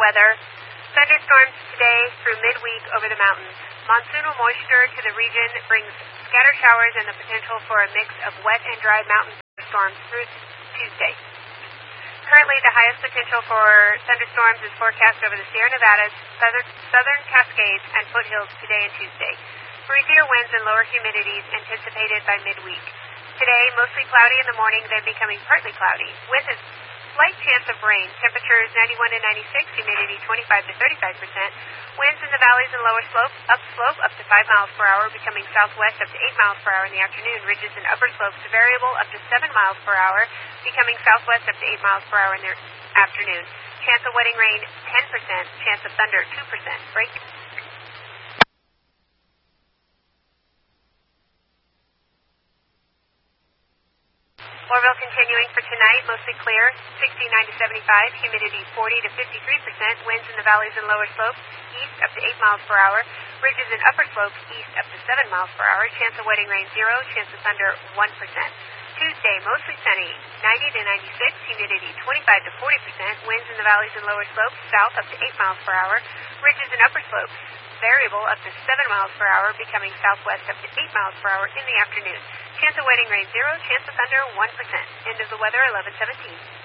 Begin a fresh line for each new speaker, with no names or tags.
weather. Thunderstorms today through midweek over the mountains. Monsoonal moisture to the region brings scattered showers and the potential for a mix of wet and dry mountain storms through Tuesday. Currently, the highest potential for thunderstorms is forecast over the Sierra Nevadas, southern Cascades, and foothills today and Tuesday. Breezier winds and lower humidities anticipated by midweek. Today, mostly cloudy in the morning, then becoming partly cloudy, with a slight chance of rain. Temperatures 91 to 96, humidity 25 to 35%. Winds in the valleys and lower slopes, upslope up to 5 miles per hour, becoming southwest up to 8 miles per hour in the afternoon. Ridges and upper slopes variable up to 7 miles per hour, becoming southwest up to 8 miles per hour in the afternoon. Chance of wetting rain 10%, chance of thunder 2%. Break. Oroville continuing for tonight, mostly clear, 69 to 75, humidity 40 to 53%, winds in the valleys and lower slopes, east up to 8 miles per hour, ridges and upper slopes, east up to 7 miles per hour, chance of wetting rain 0, chance of thunder 1%. Tuesday, mostly sunny, 90 to 96, humidity 25 to 40%, winds in the valleys and lower slopes, south up to 8 miles per hour, ridges and upper slopes, variable up to 7 miles per hour, becoming southwest up to 8 miles per hour in the afternoon. Chance of wetting rain 0, chance of thunder 1%. End of the weather 11:17.